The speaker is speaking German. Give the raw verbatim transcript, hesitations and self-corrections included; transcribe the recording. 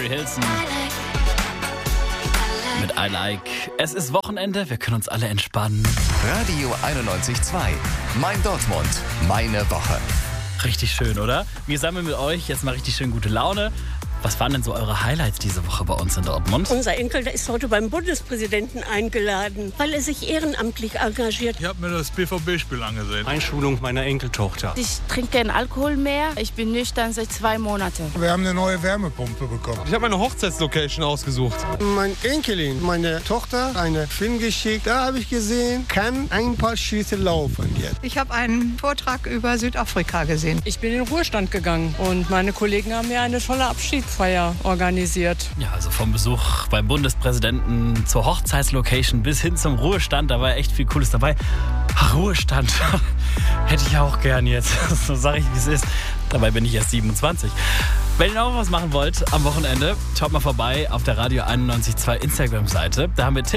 Carrie Hilson mit I Like. Es ist Wochenende, wir können uns alle entspannen. Radio einundneunzig Komma zwei. Mein Dortmund. Meine Woche. Richtig schön, oder? Wir sammeln mit euch jetzt mal richtig schön gute Laune. Was waren denn so eure Highlights diese Woche bei uns in Dortmund? Unser Enkel, der ist heute beim Bundespräsidenten eingeladen, weil er sich ehrenamtlich engagiert. Ich habe mir das B V B-Spiel angesehen. Einschulung meiner Enkeltochter. Ich trinke keinen Alkohol mehr. Ich bin nüchtern seit zwei Monaten. Wir haben eine neue Wärmepumpe bekommen. Ich habe eine Hochzeitslocation ausgesucht. Mein Enkelin, meine Tochter, eine Film geschickt. Da habe ich gesehen, kann ein paar Schritte laufen jetzt. Ich habe einen Vortrag über Südafrika gesehen. Ich bin in den Ruhestand gegangen und meine Kollegen haben mir eine tolle Abschiedsfeier organisiert. Ja, also vom Besuch beim Bundespräsidenten zur Hochzeitslocation bis hin zum Ruhestand, da war echt viel Cooles dabei. Ach, Ruhestand, hätte ich auch gern jetzt. So sage ich, wie es ist. Dabei bin ich erst siebenundzwanzig. Wenn ihr auch was machen wollt am Wochenende, schaut mal vorbei auf der Radio einundneunzig Komma zwei Instagram-Seite. Da haben wir Tipps